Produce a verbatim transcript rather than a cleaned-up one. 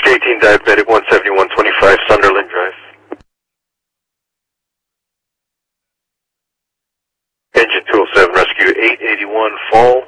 eighteen Diabetic, one seventy-one twenty-five, Sunderland Drive. Engine two oh seven, rescue eight eighty-one, fall.